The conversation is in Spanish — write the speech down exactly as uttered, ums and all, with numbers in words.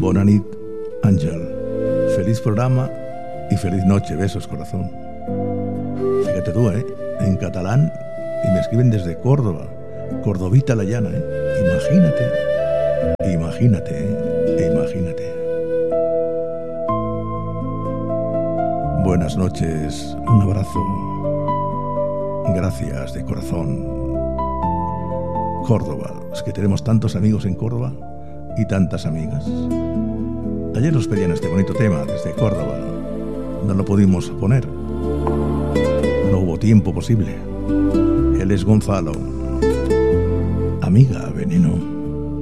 Bona nit, Ángel. Feliz programa y feliz noche. Besos, corazón. Fíjate tú, ¿eh? En catalán, y me escriben desde Córdoba. Cordovita la llana, ¿eh? Imagínate. Imagínate, ¿eh? Imagínate. Buenas noches. Un abrazo. Gracias de corazón. Córdoba. Es que tenemos tantos amigos en Córdoba y tantas amigas. Ayer nos pedían este bonito tema desde Córdoba. No lo pudimos poner. No hubo tiempo posible. Él es Gonzalo. Amiga Veneno.